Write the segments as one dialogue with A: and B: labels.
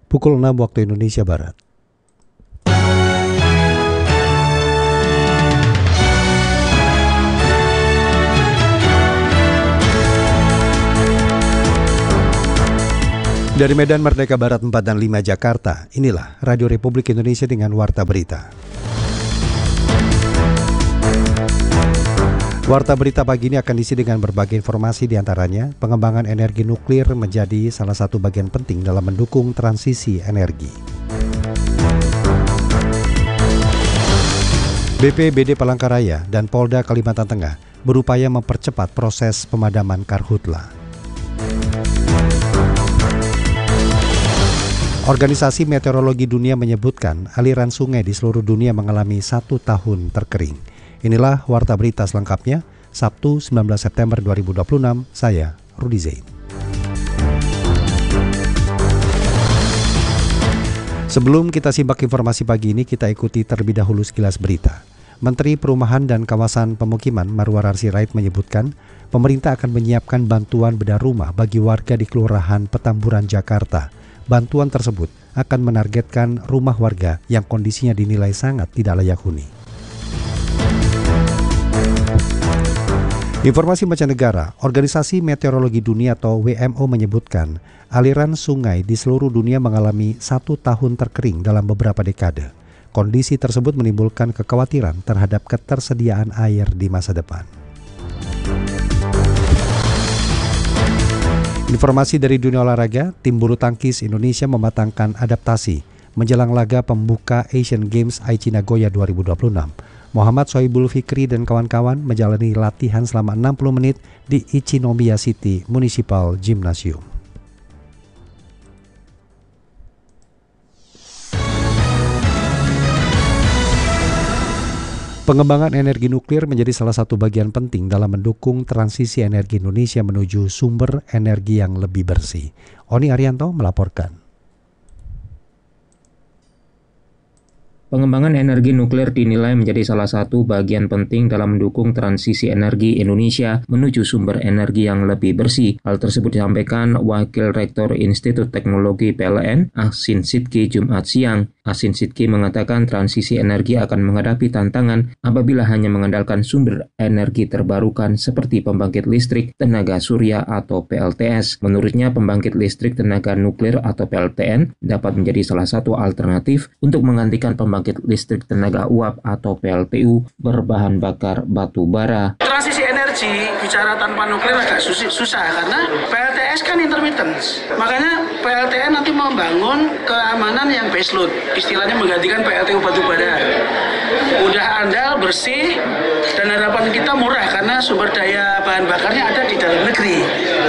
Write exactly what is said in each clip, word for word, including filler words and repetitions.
A: pukul enam waktu Indonesia Barat. Dari Medan Merdeka Barat empat dan lima Jakarta, inilah Radio Republik Indonesia dengan Warta Berita. Warta Berita pagi ini akan diisi dengan berbagai informasi, diantaranya pengembangan energi nuklir menjadi salah satu bagian penting dalam mendukung transisi energi. B P B D Palangkaraya dan Polda Kalimantan Tengah berupaya mempercepat proses pemadaman karhutla. Organisasi Meteorologi Dunia menyebutkan aliran sungai di seluruh dunia mengalami satu tahun terkering. Inilah Warta Berita selengkapnya, Sabtu sembilan belas September dua ribu dua puluh enam, saya Rudi Zain. Sebelum kita simak informasi pagi ini, kita ikuti terlebih dahulu sekilas berita. Menteri Perumahan dan Kawasan Pemukiman Marwarar Sirait menyebutkan, pemerintah akan menyiapkan bantuan bedah rumah bagi warga di Kelurahan Petamburan, Jakarta. Bantuan tersebut akan menargetkan rumah warga yang kondisinya dinilai sangat tidak layak huni. Informasi mancanegara, Organisasi Meteorologi Dunia atau W M O menyebutkan aliran sungai di seluruh dunia mengalami satu tahun terkering dalam beberapa dekade. Kondisi tersebut menimbulkan kekhawatiran terhadap ketersediaan air di masa depan. Informasi dari dunia olahraga, tim bulu tangkis Indonesia mematangkan adaptasi menjelang laga pembuka Asian Games Aichi Nagoya dua ribu dua puluh enam. Muhammad Sohibul Fikri dan kawan-kawan menjalani latihan selama enam puluh menit di Ichinomiya City Municipal Gymnasium. Pengembangan energi nuklir menjadi salah satu bagian penting dalam mendukung transisi energi Indonesia menuju sumber energi yang lebih bersih. Oni Arianto melaporkan.
B: Pengembangan energi nuklir dinilai menjadi salah satu bagian penting dalam mendukung transisi energi Indonesia menuju sumber energi yang lebih bersih. Hal tersebut disampaikan Wakil Rektor Institut Teknologi P L N, Ahsin Sidki, Jumat siang. Ahsin Sidki mengatakan transisi energi akan menghadapi tantangan apabila hanya mengandalkan sumber energi terbarukan seperti pembangkit listrik tenaga surya atau P L T S. Menurutnya, pembangkit listrik tenaga nuklir atau P L T N dapat menjadi salah satu alternatif untuk menggantikan pembangkit Pembangkit listrik tenaga uap atau P L T U berbahan bakar batu bara.
C: Transisi energi bicara tanpa nuklir agak susah karena P L T S kan intermittent. Makanya P L T N nanti membangun keamanan yang baseload, istilahnya menggantikan P L T U batu bara. Mudah andal, bersih, dan harapan kita murah karena sumber daya bahan bakarnya ada di dalam negeri.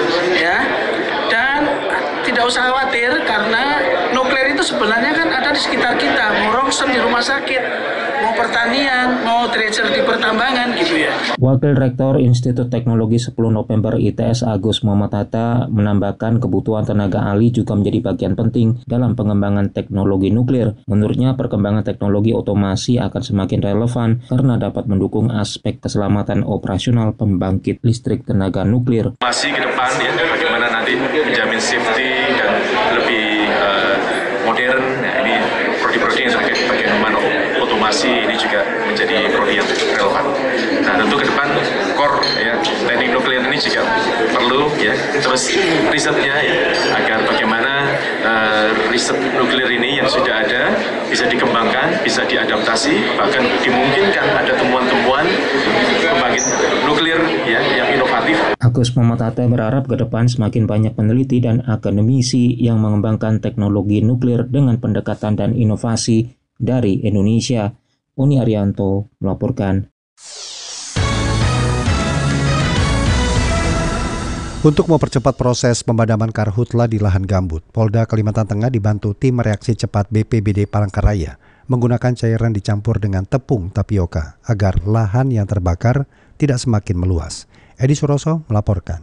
C: Ya. Dan tidak usah khawatir karena nuklir itu sebenarnya kan ada di sekitar kita, mau ronsen di rumah sakit, mau pertanian, mau tracer di pertambangan gitu ya.
B: Wakil Rektor Institut Teknologi sepuluh November I T S Agus Muhammad Hatta menambahkan kebutuhan tenaga ahli juga menjadi bagian penting dalam pengembangan teknologi nuklir. Menurutnya, perkembangan teknologi otomasi akan semakin relevan karena dapat mendukung aspek keselamatan operasional pembangkit listrik tenaga nuklir.
D: Masih ke depan ya, bagaimana nanti menjamin safety dan lebih uh, modern, ya, ini prodi-prodi yang sebagai bagian mana otomasi ini juga menjadi prodi yang relevan. Nah, tentu ke depan core ya, teknik nuklir ini juga perlu ya, terus risetnya ya, agar bagaimana uh, riset nuklir ini yang sudah ada bisa dikembangkan, bisa diadaptasi, bahkan dimungkinkan ada temuan-temuan pembangkit nuklir ya yang inovatif.
B: Agus Muhammad Hatta berharap ke depan semakin banyak peneliti dan akademisi yang mengembangkan teknologi nuklir dengan pendekatan dan inovasi dari Indonesia. Oni Arianto melaporkan.
A: Untuk mempercepat proses pemadaman karhutla di lahan gambut, Polda Kalimantan Tengah dibantu tim reaksi cepat B P B D Palangkaraya menggunakan cairan dicampur dengan tepung tapioka agar lahan yang terbakar tidak semakin meluas. Edi Suroso melaporkan.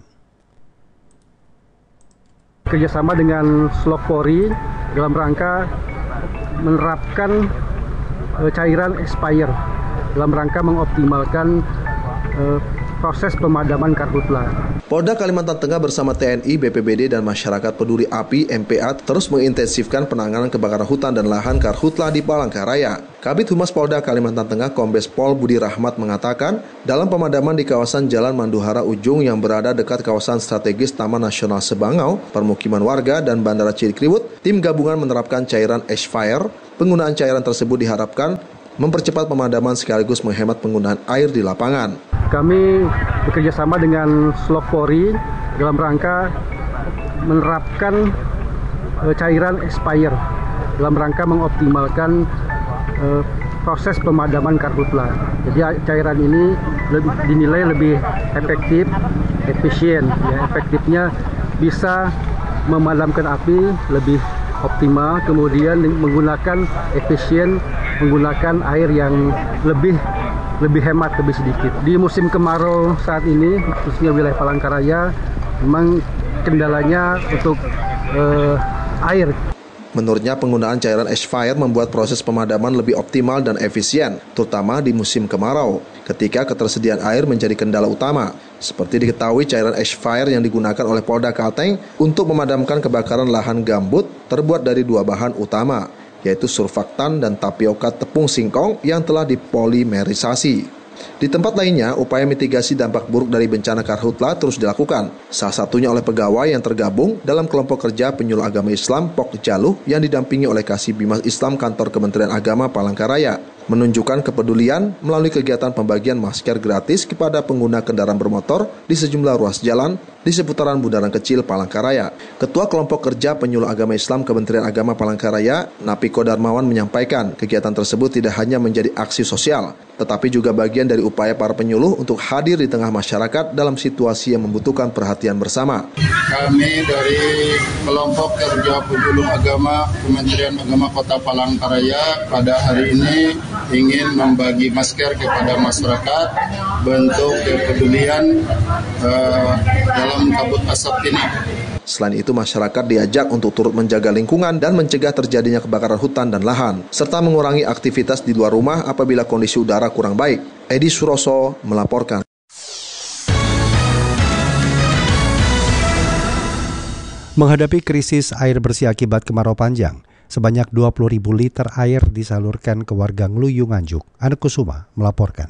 E: Kerjasama dengan Slokpori dalam rangka menerapkan e, cairan expired dalam rangka mengoptimalkan e, proses pemadaman karhutla.
F: Polda Kalimantan Tengah bersama T N I, B P B D, dan Masyarakat Peduli Api M P A terus mengintensifkan penanganan kebakaran hutan dan lahan karhutla di Palangkaraya. Kabid Humas Polda Kalimantan Tengah Kombes Pol Budi Rahmat mengatakan, dalam pemadaman di kawasan Jalan Manduhara Ujung yang berada dekat kawasan strategis Taman Nasional Sebangau, permukiman warga, dan Bandara Cilikriwut, tim gabungan menerapkan cairan ash fire. Penggunaan cairan tersebut diharapkan mempercepat pemadaman sekaligus menghemat penggunaan air di lapangan.
E: Kami bekerjasama dengan Slokpori dalam rangka menerapkan e, cairan expired dalam rangka mengoptimalkan e, proses pemadaman karhutla. Jadi cairan ini lebih, dinilai lebih efektif, efisien, ya, efektifnya bisa memadamkan api lebih optimal, kemudian menggunakan efisien, menggunakan air yang lebih lebih hemat, lebih sedikit. Di musim kemarau saat ini, khususnya wilayah Palangkaraya, memang kendalanya untuk uh, air.
F: Menurutnya, penggunaan cairan ash fire membuat proses pemadaman lebih optimal dan efisien, terutama di musim kemarau, ketika ketersediaan air menjadi kendala utama. Seperti diketahui, cairan ash fire yang digunakan oleh Polda Kalteng untuk memadamkan kebakaran lahan gambut terbuat dari dua bahan utama, yaitu surfaktan dan tapioka tepung singkong yang telah dipolimerisasi. Di tempat lainnya, upaya mitigasi dampak buruk dari bencana karhutla terus dilakukan, salah satunya oleh pegawai yang tergabung dalam kelompok kerja penyuluh agama Islam Pokjaluh yang didampingi oleh Kasih Bimas Islam Kantor Kementerian Agama Palangkaraya, menunjukkan kepedulian melalui kegiatan pembagian masker gratis kepada pengguna kendaraan bermotor di sejumlah ruas jalan di seputaran Bundaran Kecil Palangkaraya. Ketua Kelompok Kerja Penyuluh Agama Islam Kementerian Agama Palangkaraya, Napiko Darmawan, menyampaikan kegiatan tersebut tidak hanya menjadi aksi sosial, tetapi juga bagian dari upaya para penyuluh untuk hadir di tengah masyarakat dalam situasi yang membutuhkan perhatian bersama.
G: Kami dari Kelompok Kerja Penyuluh Agama Kementerian Agama Kota Palangkaraya pada hari ini ingin membagi masker kepada masyarakat bentuk kepedulian uh, dalam kabut asap ini.
F: Selain itu, masyarakat diajak untuk turut menjaga lingkungan dan mencegah terjadinya kebakaran hutan dan lahan, serta mengurangi aktivitas di luar rumah apabila kondisi udara kurang baik. Edi Suroso melaporkan.
A: Menghadapi krisis air bersih akibat kemarau panjang, sebanyak dua puluh ribu liter air disalurkan ke warga Ngluyu Nganjuk. Anak Kusuma melaporkan.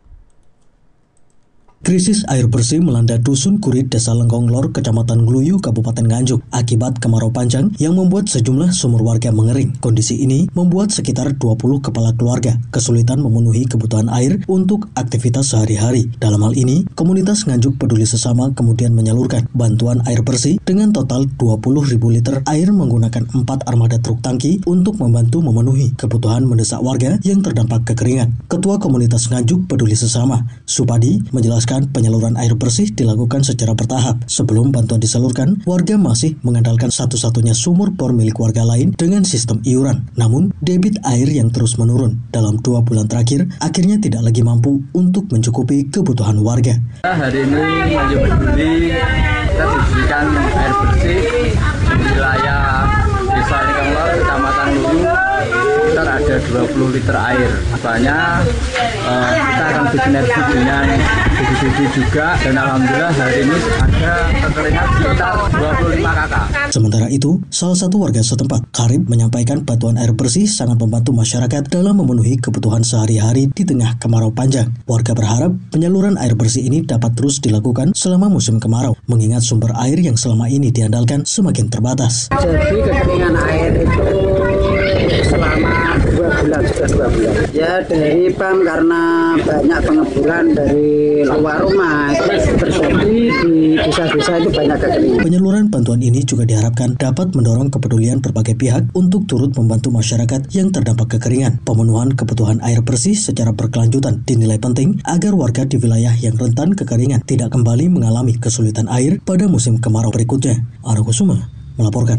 H: Krisis air bersih melanda Dusun Kurit, Desa Lengkong Lor, Kecamatan Ngluyu, Kabupaten Nganjuk, akibat kemarau panjang yang membuat sejumlah sumur warga mengering. Kondisi ini membuat sekitar dua puluh kepala keluarga kesulitan memenuhi kebutuhan air untuk aktivitas sehari-hari. Dalam hal ini, komunitas Nganjuk Peduli Sesama kemudian menyalurkan bantuan air bersih dengan total dua puluh ribu liter air menggunakan empat armada truk tangki untuk membantu memenuhi kebutuhan mendesak warga yang terdampak kekeringan. Ketua Komunitas Nganjuk Peduli Sesama, Supadi, menjelaskan penyaluran air bersih dilakukan secara bertahap. Sebelum bantuan disalurkan, warga masih mengandalkan satu-satunya sumur bor milik warga lain dengan sistem iuran. Namun, debit air yang terus menurun dalam dua bulan terakhir akhirnya tidak lagi mampu untuk mencukupi kebutuhan warga.
I: Hari ini Nganjuk Peduli kita diberikan air bersih di wilayah Desa Lengkong Lor, Kecamatan Ngluyu. Sekitar ada dua puluh liter air. Banyak uh, kita akan bersinergi dengan B P B D juga, dan alhamdulillah hari ini ada kekeringan sekitar dua puluh lima kakak.
H: Sementara itu, salah satu warga setempat, Karib, menyampaikan bantuan air bersih sangat membantu masyarakat dalam memenuhi kebutuhan sehari-hari di tengah kemarau panjang. Warga berharap penyaluran air bersih ini dapat terus dilakukan selama musim kemarau, mengingat sumber air yang selama ini diandalkan semakin terbatas.
J: Jadi kekeringan air itu selama dua bulan, sudah dua bulan. Ya dari P A M karena banyak pengeboran dari luar rumah itu terjadi di desa-desa itu banyak kekeringan.
H: Penyaluran bantuan ini juga diharapkan dapat mendorong kepedulian berbagai pihak untuk turut membantu masyarakat yang terdampak kekeringan. Pemenuhan kebutuhan air bersih secara berkelanjutan dinilai penting agar warga di wilayah yang rentan kekeringan tidak kembali mengalami kesulitan air pada musim kemarau berikutnya. Anak Kusuma melaporkan.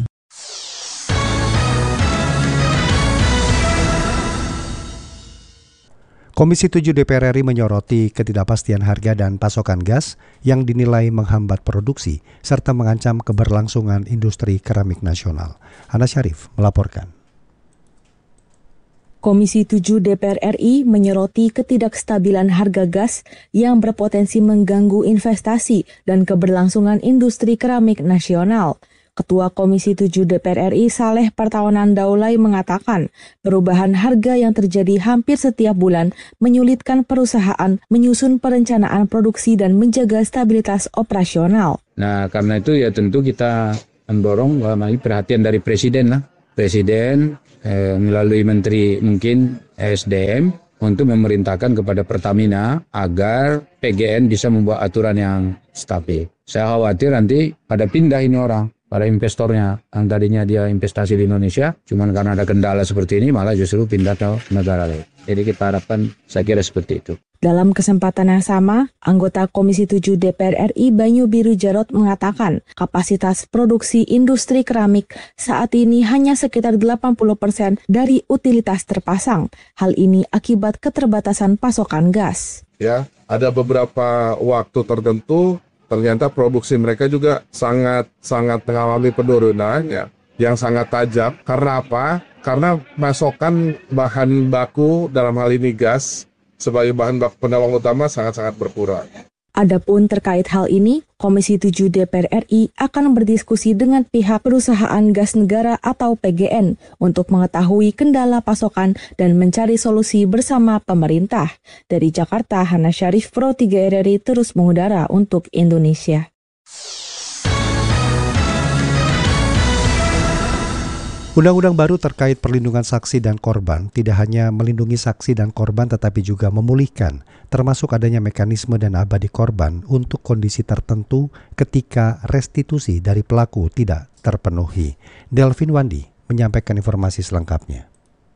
A: Komisi tujuh D P R R I menyoroti ketidakpastian harga dan pasokan gas yang dinilai menghambat produksi serta mengancam keberlangsungan industri keramik nasional. Hana Syarif melaporkan.
K: Komisi tujuh D P R R I menyoroti ketidakstabilan harga gas yang berpotensi mengganggu investasi dan keberlangsungan industri keramik nasional. Ketua Komisi tujuh D P R R I Saleh Partawanan Daulay mengatakan perubahan harga yang terjadi hampir setiap bulan menyulitkan perusahaan menyusun perencanaan produksi dan menjaga stabilitas operasional.
L: Nah, karena itu ya tentu kita mendorong perhatian dari Presiden lah. Presiden eh, melalui Menteri mungkin S D M untuk memerintahkan kepada Pertamina agar P G N bisa membuat aturan yang stabil. Saya khawatir nanti pada pindah ini orang. Para investornya yang tadinya dia investasi di Indonesia, cuman karena ada kendala seperti ini malah justru pindah ke negara lain. Jadi kita harapkan, saya kira seperti itu.
K: Dalam kesempatan yang sama, anggota Komisi tujuh D P R R I Banyu Biru Jarot mengatakan kapasitas produksi industri keramik saat ini hanya sekitar delapan puluh persen dari utilitas terpasang. Hal ini akibat keterbatasan pasokan gas.
M: Ya, ada beberapa waktu tertentu ternyata produksi mereka juga sangat sangat mengalami penurunan ya, yang sangat tajam. Karena apa? Karena pasokan bahan baku dalam hal ini gas sebagai bahan baku penolong utama sangat-sangat berkurang.
K: Adapun terkait hal ini, Komisi tujuh D P R R I akan berdiskusi dengan pihak perusahaan gas negara atau P G N untuk mengetahui kendala pasokan dan mencari solusi bersama pemerintah. Dari Jakarta, Hana Syarif, Pro tiga R R I terus mengudara untuk Indonesia.
A: Undang-undang baru terkait perlindungan saksi dan korban tidak hanya melindungi saksi dan korban tetapi juga memulihkan, termasuk adanya mekanisme dana abadi korban untuk kondisi tertentu ketika restitusi dari pelaku tidak terpenuhi. Delvin Wandi menyampaikan informasi selengkapnya.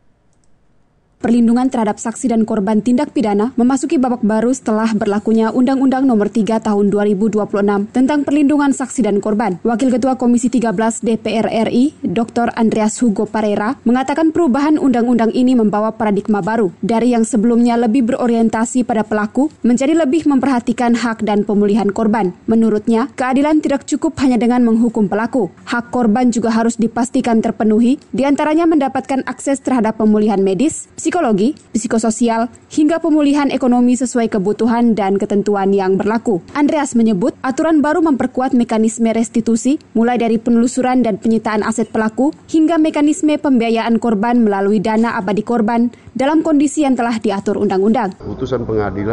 N: Perlindungan terhadap saksi dan korban tindak pidana memasuki babak baru setelah berlakunya Undang-Undang Nomor tiga Tahun dua ribu dua puluh enam tentang perlindungan saksi dan korban. Wakil Ketua Komisi tiga belas D P R R I, Doktor Andreas Hugo Parera, mengatakan perubahan undang-undang ini membawa paradigma baru dari yang sebelumnya lebih berorientasi pada pelaku menjadi lebih memperhatikan hak dan pemulihan korban. Menurutnya, keadilan tidak cukup hanya dengan menghukum pelaku. Hak korban juga harus dipastikan terpenuhi, diantaranya mendapatkan akses terhadap pemulihan medis, psikologi, psikososial, hingga pemulihan ekonomi sesuai kebutuhan dan ketentuan yang berlaku. Andreas menyebut aturan baru memperkuat mekanisme restitusi, mulai dari penelusuran dan penyitaan aset pelaku, hingga mekanisme pembiayaan korban melalui dana abadi korban dalam kondisi yang telah diatur undang-undang.
O: Putusan pengadilan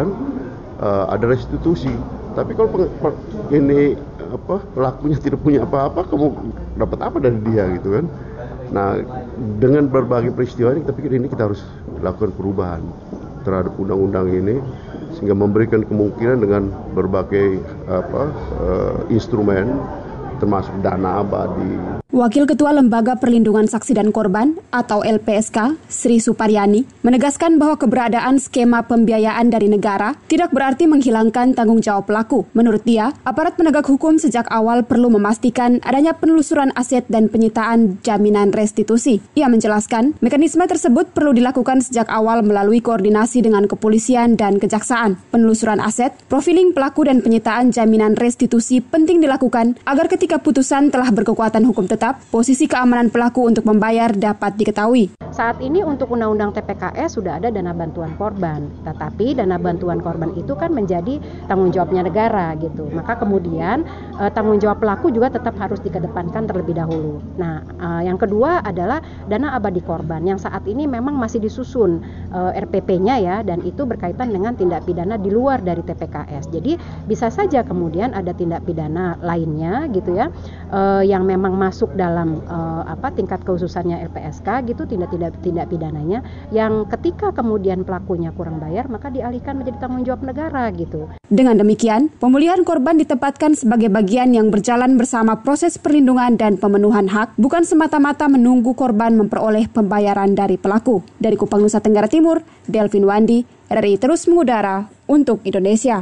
O: uh, ada restitusi, tapi kalau peng, per, ini apa pelakunya tidak punya apa-apa, kamu dapat apa dari dia gitu kan? Nah, dengan berbagai peristiwa ini, tapi ini kita harus lakukan perubahan terhadap undang-undang ini sehingga memberikan kemungkinan dengan berbagai apa uh, instrumen termasuk dana abadi.
N: Wakil Ketua Lembaga Perlindungan Saksi dan Korban atau L P S K, Sri Suparyani, menegaskan bahwa keberadaan skema pembiayaan dari negara tidak berarti menghilangkan tanggung jawab pelaku. Menurut dia, aparat penegak hukum sejak awal perlu memastikan adanya penelusuran aset dan penyitaan jaminan restitusi. Ia menjelaskan, mekanisme tersebut perlu dilakukan sejak awal melalui koordinasi dengan kepolisian dan kejaksaan. Penelusuran aset, profiling pelaku dan penyitaan jaminan restitusi penting dilakukan agar ketika putusan telah berkekuatan hukum tetap, posisi keamanan pelaku untuk membayar dapat diketahui.
P: Saat ini untuk Undang-Undang T P K S sudah ada dana bantuan korban, tetapi dana bantuan korban itu kan menjadi tanggung jawabnya negara gitu. Maka kemudian eh, tanggung jawab pelaku juga tetap harus dikedepankan terlebih dahulu. Nah, eh, yang kedua adalah dana abadi korban yang saat ini memang masih disusun eh, R P P-nya ya, dan itu berkaitan dengan tindak pidana di luar dari T P K S. Jadi bisa saja kemudian ada tindak pidana lainnya gitu ya, eh, yang memang masuk dalam uh, apa tingkat kekhususannya L P S K gitu, tindak-tindak tindak pidananya yang ketika kemudian pelakunya kurang bayar maka dialihkan menjadi tanggung jawab negara gitu.
N: Dengan demikian, pemulihan korban ditempatkan sebagai bagian yang berjalan bersama proses perlindungan dan pemenuhan hak, bukan semata-mata menunggu korban memperoleh pembayaran dari pelaku. Dari Kupang, Nusa Tenggara Timur, Delvin Wandi, R R I terus mengudara untuk Indonesia.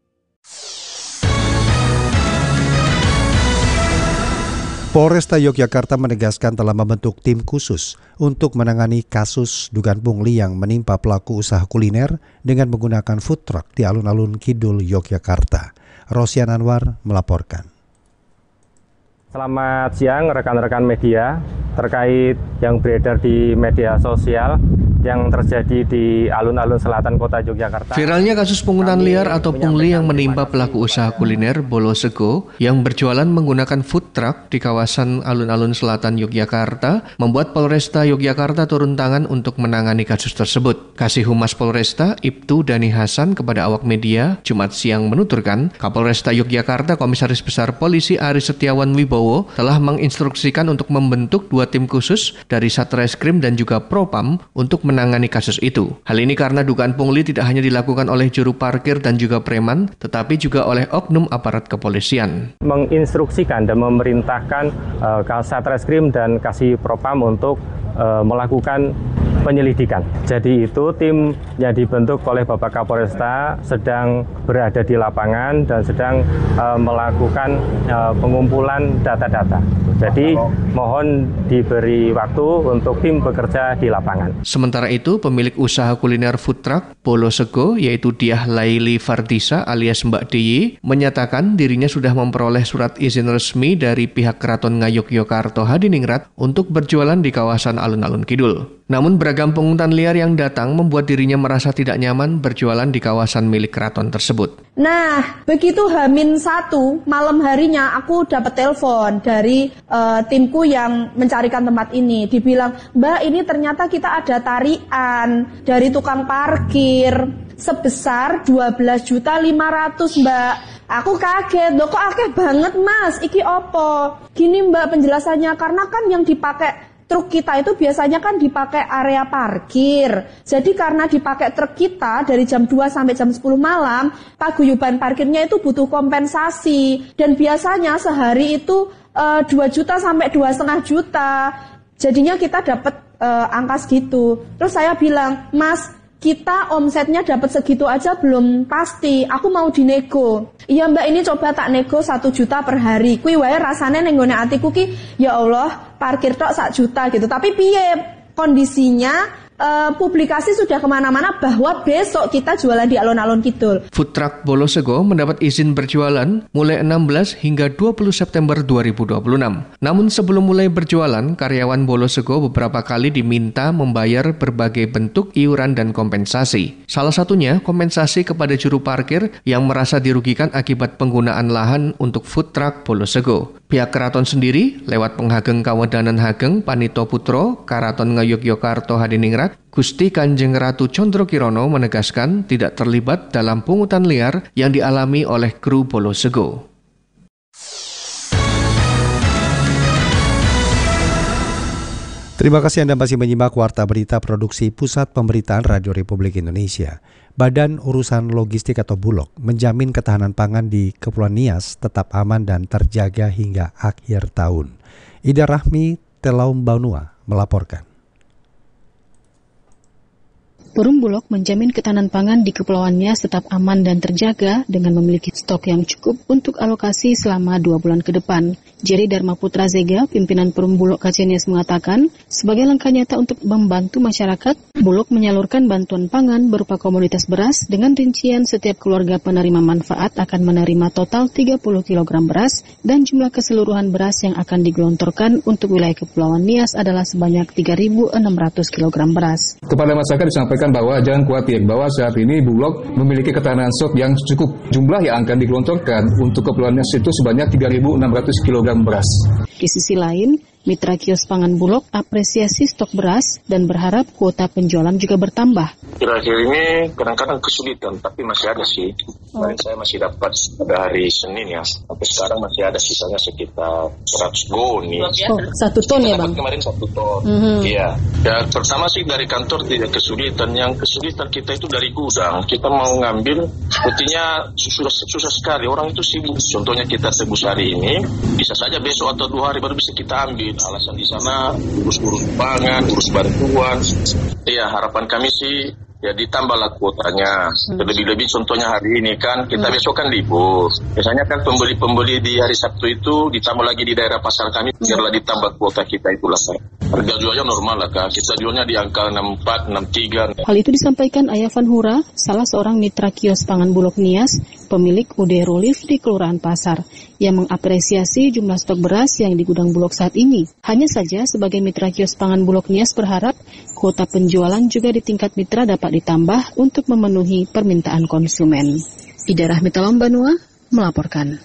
A: Polresta Yogyakarta menegaskan telah membentuk tim khusus untuk menangani kasus dugaan pungli yang menimpa pelaku usaha kuliner dengan menggunakan food truck di alun-alun Kidul, Yogyakarta. Rosian Anwar melaporkan.
Q: Selamat siang rekan-rekan media. Terkait yang beredar di media sosial yang terjadi di alun-alun selatan kota Yogyakarta.
R: Viralnya kasus pungutan liar atau pungli yang menimpa pelaku usaha kuliner Bolo Sego yang berjualan menggunakan food truck di kawasan alun-alun selatan Yogyakarta membuat Polresta Yogyakarta turun tangan untuk menangani kasus tersebut. Kasih Humas Polresta, Ibtu Dani Hasan kepada awak media Jumat siang menuturkan, Kapolresta Yogyakarta Komisaris Besar Polisi Aris Setiawan Wibowo telah menginstruksikan untuk membentuk dua tim khusus dari Satreskrim dan juga Propam untuk menangani kasus itu. Hal ini karena dugaan pungli tidak hanya dilakukan oleh juru parkir dan juga preman, tetapi juga oleh oknum aparat kepolisian.
Q: Menginstruksikan dan memerintahkan uh, Satreskrim dan Kasih Propam untuk uh, melakukan penyelidikan. Jadi itu tim yang dibentuk oleh Bapak Kapolresta sedang berada di lapangan dan sedang uh, melakukan uh, pengumpulan data-data. Jadi mohon diberi waktu untuk tim bekerja di lapangan.
R: Sementara itu, pemilik usaha kuliner food truck Bolo Sego yaitu Diah Laili Fardisa alias Mbak D Y menyatakan dirinya sudah memperoleh surat izin resmi dari pihak Keraton Ngayogyakarta Hadiningrat untuk berjualan di kawasan alun-alun Kidul. Namun beragam pungutan liar yang datang membuat dirinya merasa tidak nyaman berjualan di kawasan milik keraton tersebut.
S: Nah, begitu Hamin satu, malam harinya aku dapat telepon dari uh, timku yang mencarikan tempat ini. Dibilang, Mbak ini ternyata kita ada tarian dari tukang parkir sebesar dua belas juta lima ratus Mbak. Aku kaget, loh kok akeh banget Mas, iki opo? Gini Mbak penjelasannya, karena kan yang dipakai truk kita itu biasanya kan dipakai area parkir. Jadi karena dipakai truk kita dari jam dua sampai jam sepuluh malam, paguyuban parkirnya itu butuh kompensasi. Dan biasanya sehari itu uh, dua juta sampai dua koma lima juta. Jadinya kita dapat uh, angka segitu. Terus saya bilang, Mas, kita omsetnya dapat segitu aja belum pasti. Aku mau dinego. Iya Mbak, ini coba tak nego satu juta per hari. Kui wae rasane ning nggone atiku ki, ya Allah, parkir tok sak juta gitu. Tapi piye kondisinya? Uh, publikasi sudah kemana-mana bahwa besok kita jualan di alun-alun Kidul.
R: Food truck Bolo Sego mendapat izin berjualan mulai enam belas hingga dua puluh September dua ribu dua puluh enam. Namun sebelum mulai berjualan, karyawan Bolo Sego beberapa kali diminta membayar berbagai bentuk iuran dan kompensasi. Salah satunya kompensasi kepada juru parkir yang merasa dirugikan akibat penggunaan lahan untuk food truck Bolo Sego. Pihak keraton sendiri lewat penghageng Kawedanan Hageng Panito Putro Karaton Ngayogyakarta Hadiningrat Gusti Kanjeng Ratu Condro Kirono menegaskan tidak terlibat dalam pungutan liar yang dialami oleh kru Bolo Sego.
A: Terima kasih Anda masih menyimak Warta Berita Produksi Pusat Pemberitaan Radio Republik Indonesia. Badan Urusan Logistik atau Bulog menjamin ketahanan pangan di Kepulauan Nias tetap aman dan terjaga hingga akhir tahun. Ida Rahmi Telaum Banua melaporkan.
T: Perum Bulog menjamin ketahanan pangan di Kepulauan Nias tetap aman dan terjaga dengan memiliki stok yang cukup untuk alokasi selama dua bulan ke depan. Jerry Dharma Putra Zega, pimpinan Perum Bulog K C Nias mengatakan, sebagai langkah nyata untuk membantu masyarakat, Bulog menyalurkan bantuan pangan berupa komoditas beras dengan rincian setiap keluarga penerima manfaat akan menerima total tiga puluh kilogram beras dan jumlah keseluruhan beras yang akan digelontorkan untuk wilayah Kepulauan Nias adalah sebanyak tiga ribu enam ratus kilogram beras.
U: Kepada masyarakat disampaikan bahwa jangan khawatir bahwa saat ini Bulog memiliki ketahanan stok yang cukup. Jumlah yang akan digelontorkan untuk Kepulauan Nias itu sebanyak tiga ribu enam ratus kilogram beras.
T: Di sisi lain, mitra kios pangan Bulog apresiasi stok beras dan berharap kuota penjualan juga bertambah.
V: Akhir-akhir ini kadang-kadang kesulitan, tapi masih ada sih. Kemarin oh. saya masih dapat pada hari Senin ya, sampai sekarang masih ada sisanya sekitar seratus goni.
T: Oh, satu ton ya Bang?
V: Kemarin satu ton,
T: mm-hmm.
V: iya. Dan pertama sih dari kantor tidak kesulitan, yang kesulitan kita itu dari gudang. Kita mau ngambil, sepertinya susah, susah sekali, orang itu sibuk. Contohnya kita tebus hari ini, bisa saja besok atau dua hari baru bisa kita ambil. Alasan di sana urus-urus pangan, urus bantuan. Iya, harapan kami sih ya ditambahlah kuotanya. Lebih-lebih contohnya hari ini kan kita besok kan libur. Biasanya kan pembeli-pembeli di hari Sabtu itu ditambah lagi di daerah pasar kami biarlah ditambah kuota kita itulah. Harga jualnya normal lah Kak. Kita jualnya di angka enam puluh empat, enam puluh tiga.
T: Hal itu disampaikan Ayah Van Hura, salah seorang mitra kios pangan Bulog Nias pemilik U D Rolif di Kelurahan Pasar, yang mengapresiasi jumlah stok beras yang di gudang Bulog saat ini. Hanya saja, sebagai mitra kios pangan Bulog Nias berharap kuota penjualan juga di tingkat mitra dapat ditambah untuk memenuhi permintaan konsumen. Ida Rahmita Lombanua melaporkan.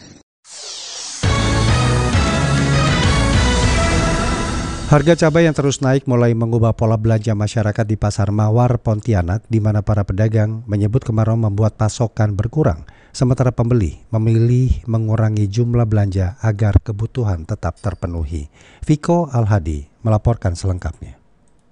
A: Harga cabai yang terus naik mulai mengubah pola belanja masyarakat di Pasar Mawar, Pontianak, di mana para pedagang menyebut kemarau membuat pasokan berkurang, sementara pembeli memilih mengurangi jumlah belanja agar kebutuhan tetap terpenuhi. Viko Al-Hadi melaporkan selengkapnya.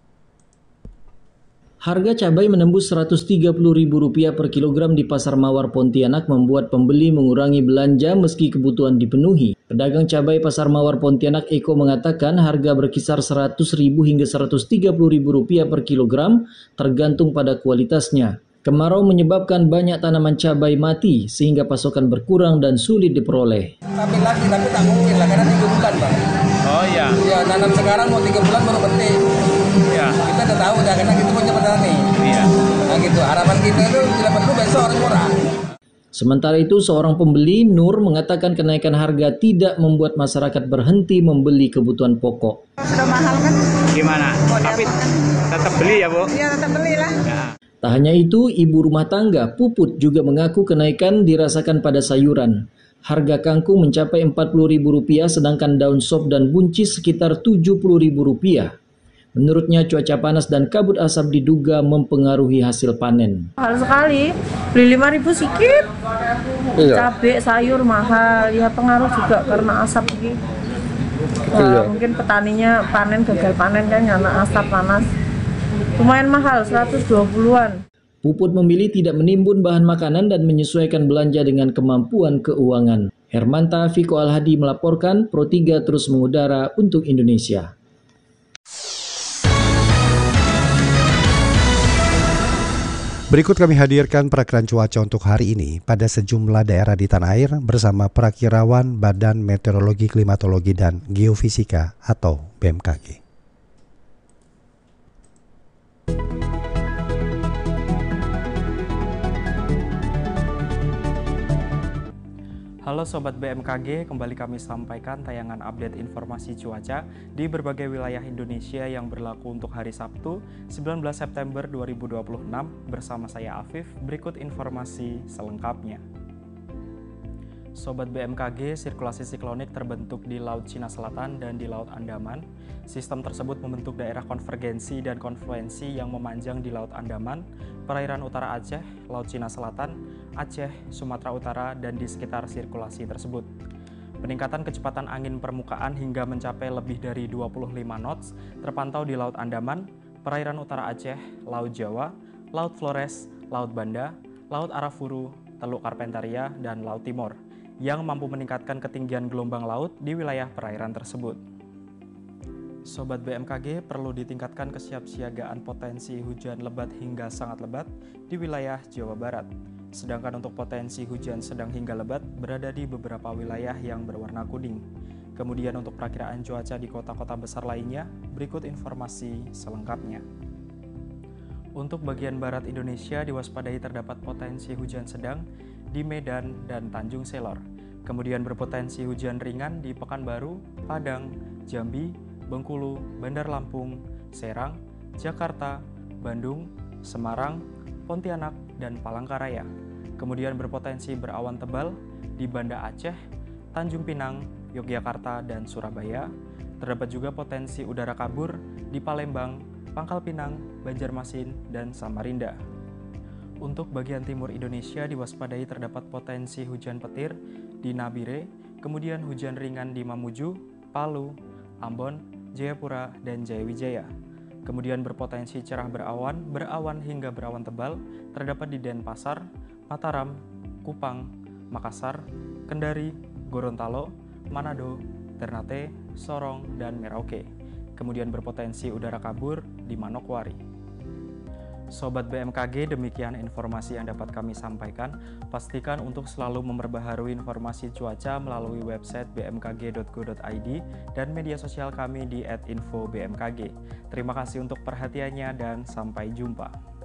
C: Harga cabai menembus seratus tiga puluh ribu rupiah per kilogram di Pasar Mawar Pontianak membuat pembeli mengurangi belanja meski kebutuhan dipenuhi. Pedagang cabai Pasar Mawar Pontianak Eko mengatakan harga berkisar seratus ribu hingga seratus tiga puluh ribu rupiah per kilogram tergantung pada kualitasnya. Kemarau menyebabkan banyak tanaman cabai mati sehingga pasokan berkurang dan sulit diperoleh.
D: Tapi lagi, tapi tak mungkin lah karena tiga bulan Pak. Oh iya. Ya tanam sekarang mau tiga bulan baru petik. Iya. Kita udah tahu dah karena kita punya petani. Iya. Nah gitu, harapan kita itu tidak perlu besok harus murah.
C: Sementara itu seorang pembeli, Nur, mengatakan kenaikan harga tidak membuat masyarakat berhenti membeli kebutuhan pokok.
W: Sudah mahal kan?
D: Gimana? Mau tapi tetap beli ya Bu?
W: Iya tetap beli lah. Ya.
C: Tak hanya itu, ibu rumah tangga Puput juga mengaku kenaikan dirasakan pada sayuran. Harga kangkung mencapai empat puluh ribu rupiah sedangkan daun sop dan buncis sekitar tujuh puluh ribu rupiah. Menurutnya cuaca panas dan kabut asap diduga mempengaruhi hasil panen.
W: Mahal sekali, beli lima ribu sedikit. Iya. Cabai, sayur mahal, ya pengaruh juga karena asap ini. Wah, iya. Mungkin petaninya panen gagal panen kan karena asap panas. Lumayan mahal, seratus dua puluhan.
C: Puput memilih tidak menimbun bahan makanan dan menyesuaikan belanja dengan kemampuan keuangan. Hermanta Viko Al-Hadi melaporkan, Pro tiga terus mengudara untuk Indonesia.
A: Berikut kami hadirkan perakiraan cuaca untuk hari ini pada sejumlah daerah di tanah air bersama perakirawan Badan Meteorologi, Klimatologi, dan Geofisika atau B M K G.
X: Halo Sobat B M K G, kembali kami sampaikan tayangan update informasi cuaca di berbagai wilayah Indonesia yang berlaku untuk hari Sabtu, sembilan belas September dua ribu dua puluh enam bersama saya Afif. Berikut informasi selengkapnya. Sobat B M K G, sirkulasi siklonik terbentuk di Laut Cina Selatan dan di Laut Andaman. Sistem tersebut membentuk daerah konvergensi dan konfluensi yang memanjang di Laut Andaman, perairan utara Aceh, Laut Cina Selatan, Aceh, Sumatera Utara, dan di sekitar sirkulasi tersebut. Peningkatan kecepatan angin permukaan hingga mencapai lebih dari dua puluh lima knots terpantau di Laut Andaman, perairan utara Aceh, Laut Jawa, Laut Flores, Laut Banda, Laut Arafuru, Teluk Karpentaria, dan Laut Timor, yang mampu meningkatkan ketinggian gelombang laut di wilayah perairan tersebut. Sobat B M K G, perlu ditingkatkan kesiapsiagaan potensi hujan lebat hingga sangat lebat di wilayah Jawa Barat. Sedangkan untuk potensi hujan sedang hingga lebat berada di beberapa wilayah yang berwarna kuning. Kemudian untuk perakiraan cuaca di kota-kota besar lainnya, berikut informasi selengkapnya. Untuk bagian barat Indonesia diwaspadai terdapat potensi hujan sedang di Medan dan Tanjung Selor. Kemudian berpotensi hujan ringan di Pekanbaru, Padang, Jambi, Bengkulu, Bandar Lampung, Serang, Jakarta, Bandung, Semarang, Pontianak, dan Palangkaraya. Kemudian berpotensi berawan tebal di Banda Aceh, Tanjung Pinang, Yogyakarta, dan Surabaya. Terdapat juga potensi udara kabur di Palembang, Pangkal Pinang, Banjarmasin, dan Samarinda. Untuk bagian timur Indonesia diwaspadai terdapat potensi hujan petir di Nabire, kemudian hujan ringan di Mamuju, Palu, Ambon, Jayapura, dan Jayawijaya. Kemudian berpotensi cerah berawan, berawan hingga berawan tebal terdapat di Denpasar, Mataram, Kupang, Makassar, Kendari, Gorontalo, Manado, Ternate, Sorong, dan Merauke. Kemudian berpotensi udara kabur di Manokwari. Sobat B M K G, demikian informasi yang dapat kami sampaikan. Pastikan untuk selalu memperbaharui informasi cuaca melalui website b m k g dot go dot i d dan media sosial kami di et info b m k g. Terima kasih untuk perhatiannya dan sampai jumpa.